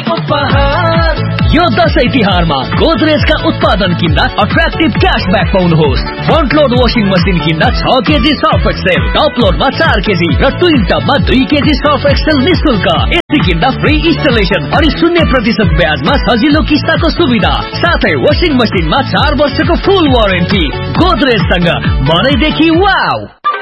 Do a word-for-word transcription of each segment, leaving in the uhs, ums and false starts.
उपहार यो दशैं तिहारमा गोदरेजका उत्पादन किन्दा attractive क्याशब्याक पाउनुहोस्। Front load washing machine किन्दा छ केजी सर्फ एक्सेल, टप लोडमा चार केजी र ट्विन टपमा दुई केजी सर्फ एक्सेल निशुल्क। एसी किन्दा फ्री इन्स्टलेसन अनि शून्य प्रतिशत ब्याजमा सजिलो किस्ताको सुविधा, साथै वाशिङ मसिनमा चार वर्षको फुल वारेन्टी। गोदरेजसँग मनैदेखि वाउ।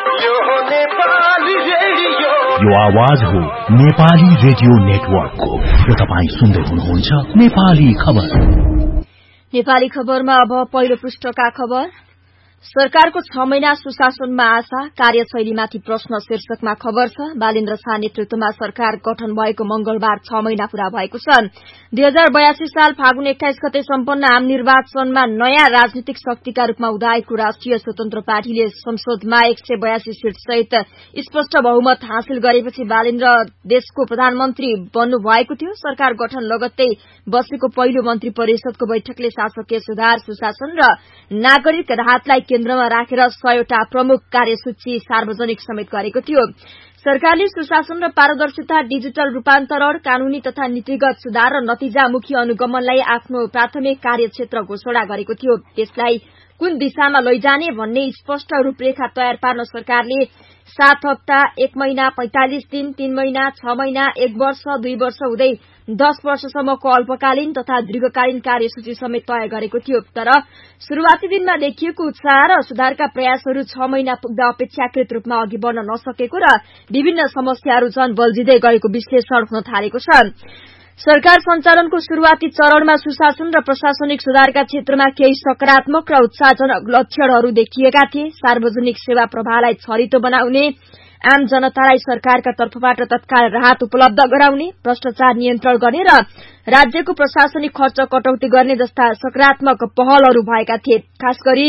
यो आवाज हो नेपाली रेडियो नेटवर्कको। यो तपाईँ सुन्दै हुनुहुन्छ नेपाली खबर। नेपाली खबरमा अब पहिलो पृष्ठका खबर। सरकारको छ महिना सुशासनमा आशा, कार्यशैलीमाथि प्रश्न शीर्षकमा खबर छ। बालेन्द्र शाह नेतृत्वमा सरकार गठन भएको मंगलबार छ महिना पूरा भएको छ। दुई हजार बयासी साल फागुन एक्काइस गते सम्पन्न आम निर्वाचनमा नयाँ राजनीतिक शक्तिका रूपमा उदाएको राष्ट्रिय स्वतन्त्र पार्टीले संसदमा एक सय बयासी सीट सहित स्पष्ट बहुमत हासिल गरेपछि बालेन्द्र देशको प्रधानमन्त्री बन्नु भएको थियो। सरकार गठन लगत्तै बसेको पहिलो मन्त्री परिषदको बैठकले शासकीय सुधार, सुशासन र नागरिक राहतलाई केन्द्रमा राखेर सयवटा प्रमुख कार्यसूची सार्वजनिक समेत गरेको थियो। सरकारले सुशासन र पारदर्शिता, डिजिटल रूपान्तरण, कानूनी तथा नीतिगत सुधार र नतिजामुखी अनुगमनलाई आफ्नो प्राथमिक कार्यक्षेत्र घोषणा गरेको थियो। त्यसलाई कुन दिशामा लैजाने भन्ने स्पष्ट रूपरेखा तयार पार्न सरकारले सात हप्ता, एक महिना, पैंतालिस दिन, तीन महिना, छ महिना, एक वर्ष, दुई वर्ष हुँदै दस वर्षसम्मको अल्पकालीन तथा दीर्घकालीन कार्यसूची समेत तय गरेको थियो। तर शुरूआती दिनमा देखिएको उत्साह र सुधारका प्रयासहरू छ महिना पुग्दा अपेक्षाकृत रूपमा अघि बढ़न नसकेको र विभिन्न समस्याहरू झन बल्झिँदै गएको विश्लेषण हुन थालेको छ। सरकार सञ्चालनको शुरूआती चरणमा सुशासन र प्रशासनिक सुधारका क्षेत्रमा केही सकारात्मक र उत्साहजनक लक्षणहरू देखिएका थिए। सार्वजनिक सेवा प्रवाहलाई छरितो बनाउने, आम जनतालाई सरकारका तर्फबाट तत्काल राहत उपलब्ध गराउने, भ्रष्टाचार नियन्त्रण गर्ने र राज्यको प्रशासनिक खर्च कटौती गर्ने जस्ता सकारात्मक पहलहरू भएका थिए। खास गरी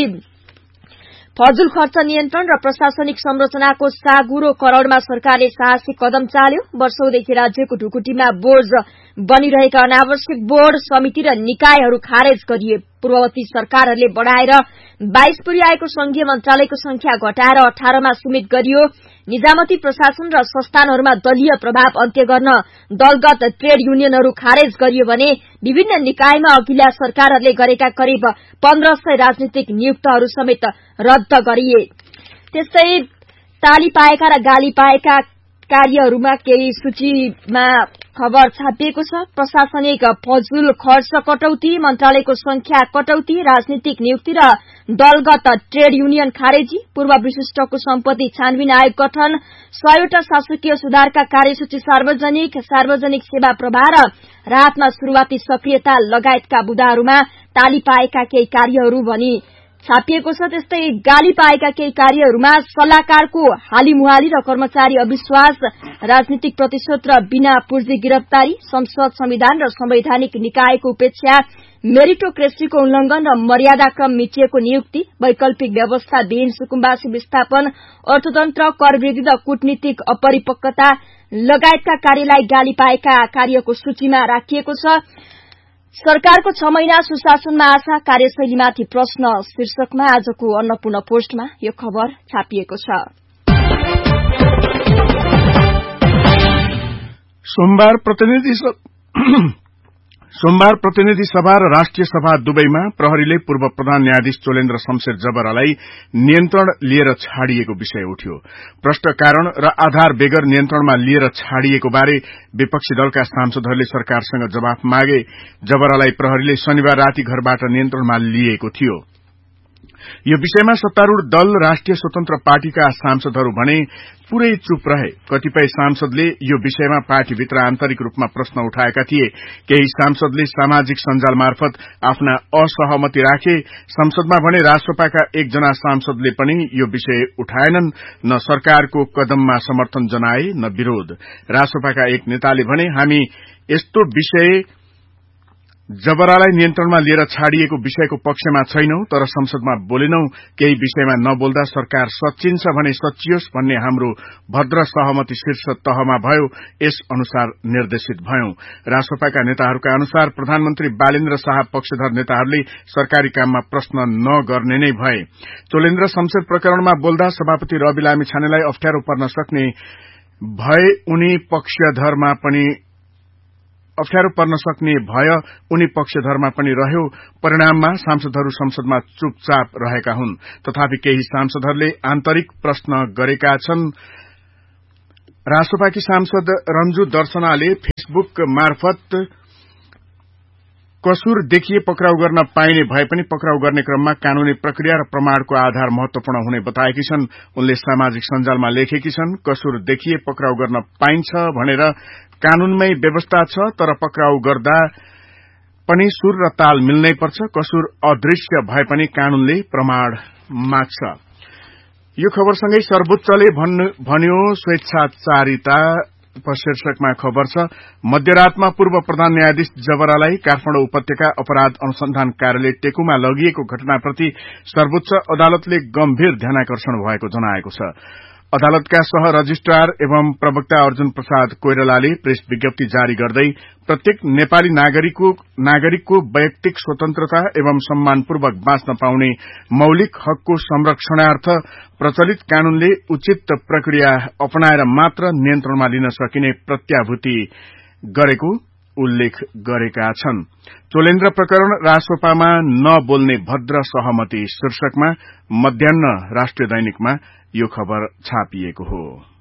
फजुल खर्च नियन्त्रण र प्रशासनिक संरचनाको सागुरोकरणमा सरकारले साहसी कदम चाल्यो। वर्षौंदेखि राज्यको ढुकुटीमा बोझ बनिरहेका अनावश्यक बोर्ड, समिति र निकायहरू खारेज गरिए। पूर्ववर्ती सरकारहरूले बढ़ाएर बाइस पुर्याएको संघीय मन्त्रालयको संख्या घटाएर अठारमा सीमित गरियो। निजामती प्रशासन र संस्थानहरूमा दलीय प्रभाव अन्त्य गर्न दलगत ट्रेड युनियनहरू खारेज गरियो भने विभिन्न निकायमा अघिल्ला सरकारहरूले गरेका करिब पन्ध्र सय राजनीतिक नियुक्तहरू समेत रद्द गरिए। त्यस्तै ताली पाएका र गाली पाएका कार्यहरूमा केही सूचीमा खबर छापिएको छ। प्रशासनिक फजुल खर्च कटौती, मन्त्रालयको संख्या कटौती, राजनीतिक नियुक्ति र दलगत ट्रेड युनियन खारेजी, पूर्व विशिष्टको सम्पत्ति छानबिन आयोग गठन, सयवटा शासकीय सुधारका कार्यसूची सार्वजनिक, सार्वजनिक सेवा प्रवाह र राहतमा शुरूआती सक्रियता लगायतका बुदाहरूमा ताली पाएका केही कार्यहरू भनी छापिएको छ। त्यस्तै गाली पाएका केही कार्यहरूमा सल्लाहकारको हालीमुहाली र कर्मचारी अविश्वास, राजनीतिक प्रतिशोध र बिना पूर्जी गिरफ्तारी, संसद, संविधान र संवैधानिक निकायको उपेक्षा, मेरिटोक्रेसीको उल्लंघन र मर्यादाक्रम मिचिएको नियुक्ति, वैकल्पिक व्यवस्था विहीन सुकुम्बासी विस्थापन, अर्थतन्त्र, कर वृद्धि र कूटनीतिक अपरिपक्वता लगायतका कार्यलाई गाली पाएका कार्यको सूचीमा राखिएको छ। सरकारको छ महिना सुशासनमा आशा, कार्यशैलीमाथि प्रश्न शीर्षकमा आजको अन्नपूर्ण पोस्टमा यो खबर छापिएको छ। सोमबार प्रतिनिधि सोमबार प्रतिनिधि सभा र राष्ट्रिय सभा दुवैमा प्रहरीले पूर्व प्रधान न्यायाधीश चोलेन्द्र शमशेर जबरालाई नियन्त्रण लिएर छाडिएको विषय उठ्यो। प्रष्ट कारण र आधार बेगर नियन्त्रणमा लिएर छाडिएको बारे विपक्षी दलका सांसदहरूले सरकारसँग जवाफ मागे। जबरालाई प्रहरीले शनिबार राति घरबाट नियन्त्रणमा लिएको थियो। यो विषयमा सत्तारूढ़ दल राष्ट्रिय स्वतन्त्र पार्टीका सांसदहरू भने पूरै चुप रहे। कतिपय सांसदले यो विषयमा पार्टीभित्र आन्तरिक रूपमा प्रश्न उठाएका थिए। केही सांसदले सामाजिक सञ्जाल मार्फत आफ्ना असहमति राखे। संसदमा भने राष्ट्रपाका एकजना सांसदले पनि यो विषय उठाएनन्। न सरकारको कदममा समर्थन जनाए न विरोध। राष्ट्रपाका एक नेताले भने हामी यस्तो विषय जबरालाई नियन्त्रणमा लिएर छाडिएको विषयको पक्षमा छैनौं, तर संसदमा बोलेनौं। केही विषयमा नबोल्दा सरकार सच्चिन्छ भने सच्चियोस् भन्ने हाम्रो भद्र सहमति शीर्ष तहमा भयो। यस अनुसार निर्देशित भयौं। राष्ट्रपाका नेताहरूका अनुसार प्रधानमन्त्री बालेन्द्र शाह पक्षधर नेताहरूले सरकारी काममा प्रश्न नगर्ने नै भए। चोलेन्द्र शमशेर प्रकरणमा बोल्दा सभापति रवि लामिछानेलाई अप्ठ्यारो पर्न सक्ने भए उनी पक्षधरमा पनि अप्ठ्यारो पर्न सक्ने भय उनी पक्षधरमा पनि रह्यो। परिणाममा सांसदहरू संसदमा चुपचाप रहेका हुन्। तथापि केही सांसदहरूले आन्तरिक प्रश्न गरेका छन्। राष्ट्रपाकी सांसद रन्जु दर्शनाले फेसबुक मार्फत कसुर देखिए पक्राउ गर्न पाइने भए पनि पक्राउ गर्ने क्रममा कानूनी प्रक्रिया र प्रमाणको आधार महत्वपूर्ण हुने बताएकी छन्। उनले सामाजिक सञ्जालमा लेखेकी छन्, कसुर देखिए पक्राउ गर्न पाइन्छ भनेर कानूनमै व्यवस्था छ, तर पक्राउ गर्दा पनि सुर र ताल मिल्नै पर्छ। कसुर अदृश्य भए पनि कानूनले प्रमाण माग्छ। यो खबरसँगै सर्वोच्चले भन्यो स्वेच्छाचारिता शीर्षकमा खबर छ। मध्यरातमा पूर्व प्रधान न्यायाधीश जबरालाई काठमाडौँ उपत्यका अपराध अनुसन्धान कार्यालय टेकुमा लगिएको घटनाप्रति सर्वोच्च अदालतले गम्भीर ध्यानाकर्षण भएको जनाएको छ। अदालतका सह रजिस्ट्रार एवं प्रवक्ता अर्जुन प्रसाद कोइरालाले प्रेस विज्ञप्ति जारी गर्दै प्रत्येक नेपाली नागरिकको नागरिकको वैयक्तिक स्वतन्त्रता एवं सम्मानपूर्वक बाँच्न पाउने मौलिक हकको संरक्षणार्थ प्रचलित कानूनले उचित प्रक्रिया अपनाएर मात्र नियन्त्रणमा लिन सकिने प्रत्याभूति गरेको उल्लेख गरेका छन्। चोलेन्द्र प्रकरण रासोपामा नबोल्ने भद्र सहमति शीर्षकमा मध्याह्न राष्ट्रिय दैनिकमा यो खबर छापिएको हो।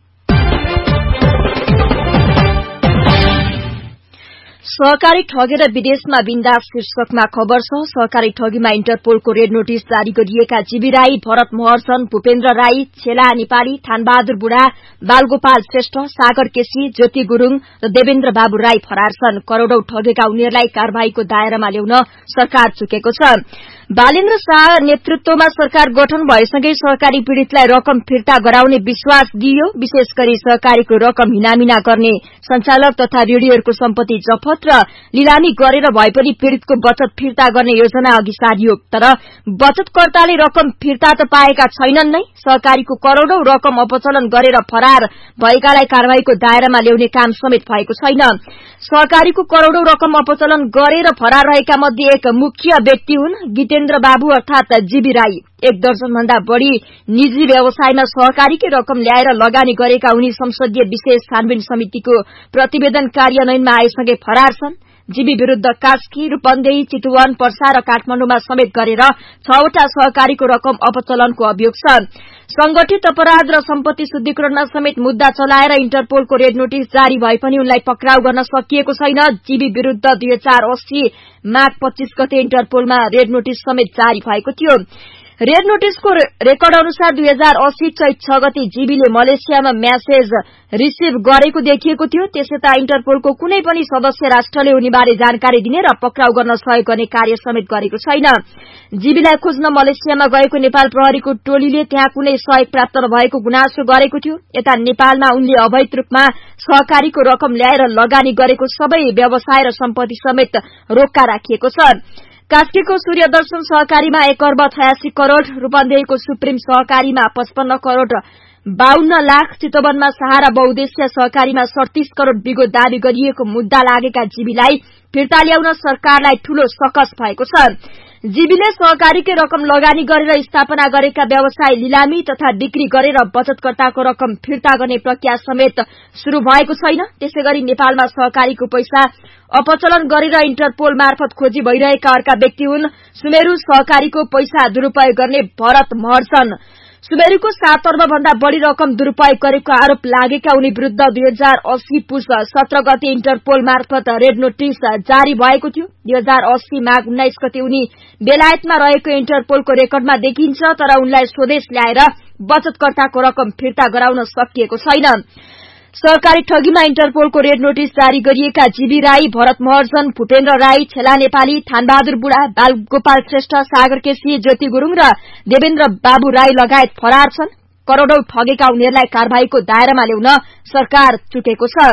सहकारी ठगेर विदेशमा बिन्दास शीर्षकमा खबर छ। सहकारी ठगीमा इन्टरपोलको रेड नोटिस जारी गरिएका जीवी राई, भरत महर्जन, भूपेन्द्र राई, छेला नेपाली, थानबहादुर बुढा, बालगोपाल श्रेष्ठ, सागर केसी, ज्योति गुरूङ र देवेन्द्र बाबु राई फरार छन्। करोड़ौं ठगेका उनीहरूलाई कार्यवाहीको दायरामा ल्याउन सरकार चुकेको छ। बालेन्द्र शाह नेतृत्वमा सरकार गठन भएसँगै सहकारी पीड़ितलाई रकम फिर्ता गराउने विश्वास दिइयो। विशेष गरी सहकारीको रकम हिनामिना गर्ने संचालक तथा ऋणीहरूको सम्पत्ति जफत र लिलामी गरेर भए पनि पीड़ितको बचत फिर्ता गर्ने योजना अघि सारियो। तर बचतकर्ताले रकम फिर्ता त पाएका छैनन् नै, सहकारीको करोड़ौं रकम अपचलन गरेर फरार भएकालाई कार्यवाहीको दायरामा ल्याउने काम समेत भएको छैन। सहकारीको करोड़ौं रकम अपचलन गरेर फरार रहेका मध्ये एक मुख्य व्यक्ति हुन् गितेन्द्र बाबु अर्थात जीवी राई। एक दर्जन भन्दा बढ़ी निजी व्यवसायमा सहकारीकै रकम ल्याएर लगानी गरेका उनी संसदीय विशेष छानबिन समितिको प्रतिवेदन कार्यान्वयनमा आएसँगै फरार छन्। जीवी विरूद्ध कास्की, रूपन्देही, चितवन, पर्सा र काठमाण्डुमा समेत गरेर छवटा सहकारीको रकम अपचलनको अभियोग छ। संगठित अपराध र सम्पत्ति शुद्धिकरणमा समेत मुद्दा चलाएर इन्टरपोलको रेड नोटिस जारी भए पनि उनलाई पक्राउ गर्न सकिएको छैन। जीवी विरूद्ध दुई हजार अस्सी माघ पच्चीस गते इन्टरपोलमा रेड नोटिस समेत जारी भएको थियो। रेड नोटिसको रेकर्ड अनुसार दुई हजार अस्सी चैत छ गते जीवीले मलेसियामा म्यासेज रिसिभ गरेको देखिएको थियो। त्यसयता इन्टरपोलको कुनै पनि सदस्य राष्ट्रले उनीबारे जानकारी दिने र पक्राउ गर्न सहयोग गर्ने कार्य समेत गरेको छैन। जीवीलाई खोज्न मलेसियामा गएको नेपाल प्रहरीको टोलीले त्यहाँ कुनै सहयोग प्राप्त नभएको गुनासो गरेको थियो। यता नेपालमा उनले अवैध रूपमा सहकारीको रकम ल्याएर लगानी गरेको सबै व्यवसाय र सम्पत्ति समेत रोक्का राखिएको छ। कास्कीको सूर्यदर्शन सहकारीमा एक अर्ब छयासी करोड़, रूपन्देहीको सुप्रिम सहकारीमा पचपन्न करोड़ बाहन्न लाख, चितवनमा सहारा बहुद्देश्य सहकारीमा सड़तीस करोड़ बिगो दावी गरिएको मुद्दा लागेका जीवीलाई फिर्ता ल्याउन सरकारलाई ठूलो सकस भएको छ। जीवीले सहकारीकै रकम लगानी गरेर स्थापना गरेका व्यवसाय लिलामी तथा बिक्री गरेर बचतकर्ताको रकम फिर्ता गर्ने प्रक्रिया समेत शुरू भएको छैन। त्यसैगरी नेपालमा सहकारीको पैसा अपचलन गरेर इन्टरपोल मार्फत खोजी भइरहेका अर्का व्यक्ति हुन् सुमेरु सहकारीको पैसा दुरूपयोग गर्ने भरत महर्जन। सुमेरुको सात अर्ब भन्दा बढ़ी रकम दुरूपयोग गरेको आरोप लागेका उनी विरूद्ध दुई हजार अस्सी पुष सत्र गते इन्टरपोल मार्फत रेड नोटिस जारी भएको थियो। दुई हजार अस्सी माघ उन्नाइस गते उनी बेलायतमा रहेको इन्टरपोलको रेकर्डमा देखिन्छ, तर उनलाई स्वदेश ल्याएर बचतकर्ताको रकम फिर्ता गराउन सकिएको छैन। सहकारी ठगीमा इन्टरपोलको रेड नोटिस जारी गरिएका जीवी राई, भरत महर्जन, भूपेन्द्र राई, छेला नेपाली, थानबहादुर बुढा, बालगोपाल श्रेष्ठ, सागर केसी, ज्योति गुरूङ र देवेन्द्र बाबु राई लगायत फरार छन्। करोड़ौं ठगेका उनीहरूलाई कार्यवाहीको दायरामा ल्याउन सरकार चुकेको छ।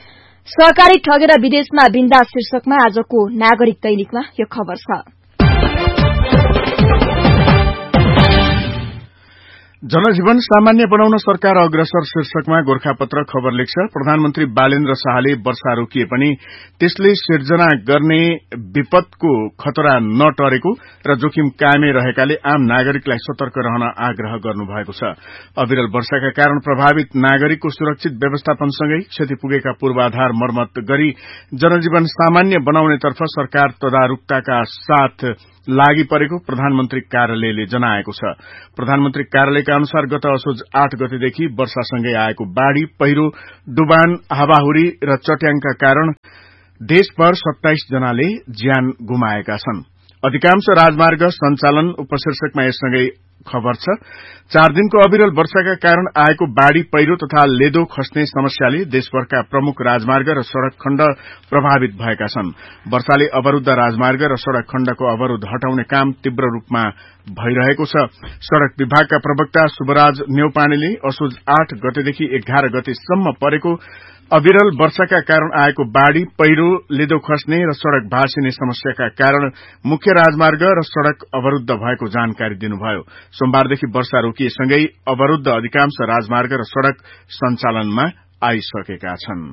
सहकारी ठगेर विदेशमा बिन्दास शीर्षकमा आजको नागरिक दैनिकमा यो खबर छ। जनजीवन सामान्य बनाउन सरकार अग्रसर शीर्षकमा गोरखापत्र खबर लेख्छ। प्रधानमन्त्री बालेन्द्र शाहले वर्षा रोकिए पनि त्यसले सिर्जना गर्ने विपदको खतरा नटरेको र जोखिम कायमै रहेकाले आम नागरिकलाई सतर्क रहन आग्रह गर्नुभएको छ। अविरल वर्षाका कारण प्रभावित नागरिकको सुरक्षित व्यवस्थापनसँगै क्षति पुगेका पूर्वाधार मर्मत गरी जनजीवन सामान्य बनाउनेतर्फ सरकार तदारुकताका साथ लागि परेको प्रधानमन्त्री कार्यालयले जनाएको छ। प्रधानमन्त्री कार्यालयका अनुसार गत असोज आठ गतेदेखि वर्षासँगै आएको बाढ़ी, पहिरो, डुबान, हावाहुरी र चट्याङका कारण देशभर सत्ताइस जनाले ज्यान गुमाएका छन्। अधिकांश राजमार्ग सञ्चालन उपशीर्षकमा यससँगै खबर छ। चार दिनको अविरल वर्षाका कारण आएको बाढ़ी, पहिरो तथा लेदो खस्ने समस्याले देशभरका प्रमुख राजमार्ग र सड़क खण्ड प्रभावित भएका छन्। वर्षाले अवरूद्ध राजमार्ग र सड़क खण्डको अवरोध हटाउने काम तीव्र रूपमा भइरहेको छ। सड़क विभागका प्रवक्ता शुभराज न्यौपानेले असोज आठ गतेदेखि एघार गतेसम्म परेको अविरल वर्षाका कारण आएको बाढ़ी, पहिरो, लेदो खस्ने र सड़क भाँसिने समस्याका कारण मुख्य राजमार्ग र सड़क अवरूद्ध भएको जानकारी दिनुभयो। सोमबारदेखि वर्षा रोकिएसँगै अवरूद्ध अधिकांश राजमार्ग र सड़क सञ्चालनमा आइसकेका छन्।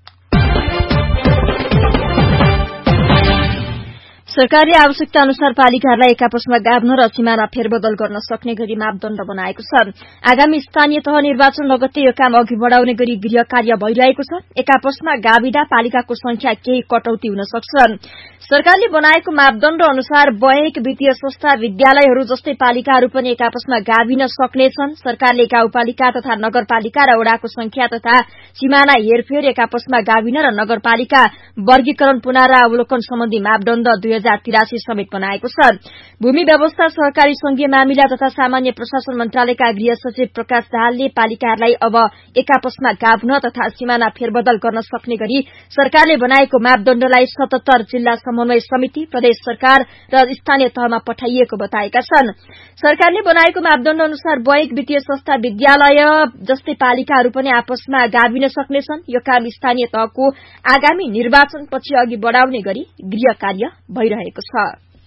सरकारले आवश्यकता अनुसार पालिकाहरूलाई एक आपसमा गाभ्न र सीमाना फेरबदल गर्न सक्ने गरी मापदण्ड बनाएको छ। आगामी स्थानीय तह निर्वाचन लगत्तै यो काम अघि बढ़ाउने गरी गृह कार्य भइरहेको छ। एक आपसमा गाभिदा पालिकाको संख्या केही कटौती हुन सक्छ। सरकारले बनाएको मापदण्ड अनुसार बैंक, वित्तीय संस्था, विद्यालयहरू जस्तै पालिकाहरू पनि एक आपसमा गाभिन सक्नेछन्। सरकारले गाउँपालिका तथा नगरपालिका र वडाको संख्या तथा सीमाना हेरफेर एक आपसमा गाभिन र नगरपालिका वर्गीकरण पुनरावलोकन सम्बन्धी मापदण्ड दुई हजार तिरासी समेत बनाएको छ। भूमि व्यवस्था, सहकारी संघीय मामिला तथा सामान्य प्रशासन मन्त्रालयका गृह सचिव प्रकाश दाहालले पालिकाहरूलाई अब एक आपसमा गाभ्न तथा सीमाना फेरबदल गर्न सक्ने गरी सरकारले बनाएको मापदण्डलाई सतहत्तर जिल्ला समन्वय समिति, प्रदेश सरकार र स्थानीय तहमा पठाइएको बताएका छन्। सरकारले बनाएको मापदण्ड अनुसार बैंक, वित्तीय संस्था, विद्यालय जस्तै पालिकाहरू पनि आपसमा गाभिन सक्नेछन्। यो काम स्थानीय तहको आगामी निर्वाचनपछि अघि बढ़ाउने गरी गृह कार्य भइरहेको छ।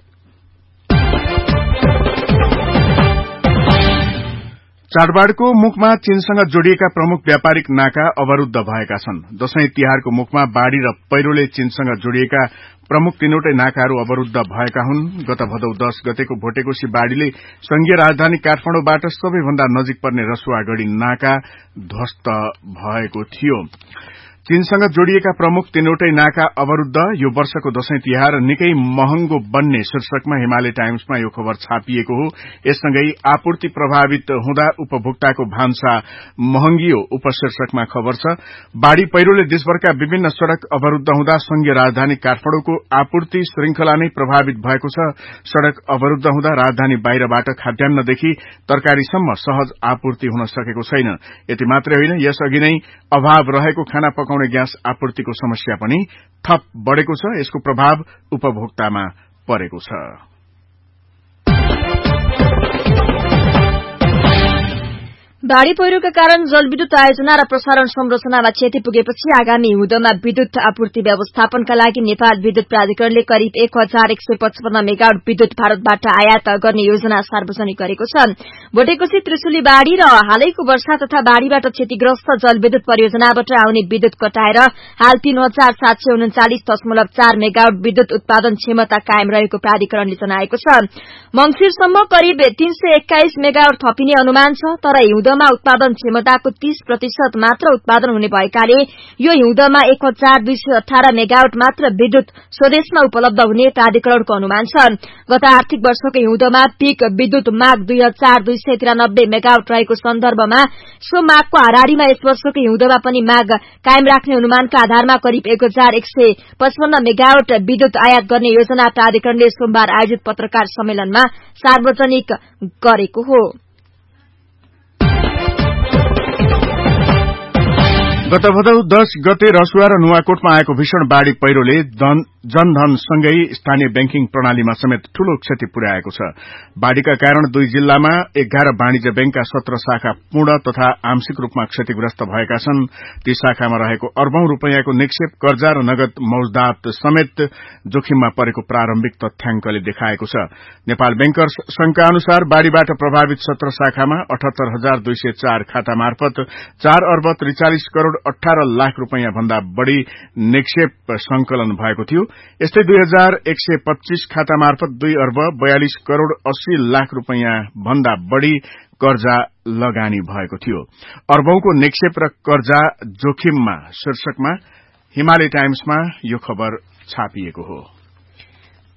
चाडबाडको मुखमा चीनसँग जोडिएका प्रमुख व्यापारिक नाका अवरूद्ध भएका छन्। दशैं तिहारको मुखमा बाढ़ी र पहिरोले चीनसँग जोडिएका प्रमुख तीनवटै नाकाहरू अवरूद्ध भएका हुन्। गत भदौ दश गतेको भोटेकोशी बाढ़ीले संघीय राजधानी काठमाडौँबाट सबैभन्दा नजिक पर्ने रसुवागढ़ी नाका ध्वस्त भएको थियो। चीनसँग जोडिएका प्रमुख तीनवटै नाका अवरूद्ध। यो वर्षको दशैं तिहार निकै महँगो बन्ने शीर्षकमा हिमालय टाइम्समा यो खबर छापिएको हो। यससँगै आपूर्ति प्रभावित हुँदा उपभोक्ताको भान्सा महँगियो उपशीर्षकमा खबर छ। बाढ़ी, पहिरोले देशभरका विभिन्न सड़क अवरूद्ध हुँदा संघीय राजधानी काठमाडौँको आपूर्ति श्रृंखला नै प्रभावित भएको छ। सड़क अवरूद्ध हुँदा राजधानी बाहिरबाट खाद्यान्नदेखि तरकारीसम्म सहज आपूर्ति हुन सकेको छैन। यति मात्रै होइन, यसअघि नै अभाव रहेको खाना पकाउने ग्यास आपूर्तिको समस्या पनि थप बढ़ेको छ। यसको प्रभाव उपभोक्तामा परेको छ। बाढ़ी पहिरोका कारण जलविद्युत आयोजना र प्रसारण संरचनामा क्षति पुगेपछि आगामी हिउँदमा विद्युत आपूर्ति व्यवस्थापनका लागि नेपाल विद्युत प्राधिकरणले करिब एक हजार एक सय पचपन्न मेगावाट विद्युत भारतबाट आयात गर्ने योजना सार्वजनिक गरेको छ। भोटेकोशी, त्रिशुली बाढ़ी र हालैको वर्षा तथा बाढ़ीबाट क्षतिग्रस्त जलविद्युत परियोजनाबाट आउने विद्युत कटाएर हाल तीन हजार सात सय उन्चालिस दशमलव चार मेगावाट विद्युत उत्पादन क्षमता कायम रहेको प्राधिकरणले जनाएको छ। मंगिरसम्म करिब तीन सय एक्काइस मेगावाट थपिने अनुमान छ, तर हिउँदमा उत्पादन क्षमताको तीस प्रतिशत मात्र उत्पादन हुने भएकाले यो हिउँदमा एक हजार दुई सय अठारह मेगावाट मात्र विद्युत स्वदेशमा उपलब्ध हुने प्राधिकरणको अनुमान छ। गत आर्थिक वर्षको हिउँदमा पीक विद्युत माग दुई हजार दुई सय तिरानब्बे मेगावाट रहेको सन्दर्भमा सो मागको हाराहारीमा यस वर्षको हिउँदमा पनि माग कायम राख्ने अनुमानका आधारमा करिब एक हजार एक सय पचपन्न मेगावाट विद्युत आयात गर्ने योजना प्राधिकरणले सोमबार आयोजित पत्रकार सम्मेलनमा सार्वजनिक गरेको हो। गत भदौ दश गते रसुवा र नुवाकोटमा आएको भीषण बाढ़ी पहिरोले जनधन सँगै स्थानीय बैंकिङ प्रणालीमा समेत ठूलो क्षति पुर्याएको छ। बाढ़ीका कारण दुई जिल्लामा एघार वाणिज्य बैंकका सत्र शाखा पूर्ण तथा आंशिक रूपमा क्षतिग्रस्त भएका छन्। ती शाखामा रहेको अर्बौं रूपैयाँको निक्षेप, कर्जा र नगद मौजदात समेत जोखिममा परेको प्रारम्भिक तथ्याङ्कले देखाएको छ। नेपाल बैंकर्स संघका अनुसार बाढ़ीबाट प्रभावित सत्र शाखामा अठहत्तर हजार दुई सय चार खाता मार्फत चार अर्ब त्रिचालिस करोड़ अठार लाख रूपैयाँ भन्दा बढ़ी निक्षेप संकलन भएको थियो। यस्तै दुई हजार एक सय पच्चीस खाता मार्फत दुई अर्ब बयालिस करोड़ अस्सी लाख रूपैयाँ भन्दा बढ़ी कर्जा लगानी भएको थियो। अर्बौंको निक्षेप र कर्जा जोखिममा शीर्षकमा हिमालय टाइम्समा यो खबर छापिएको हो।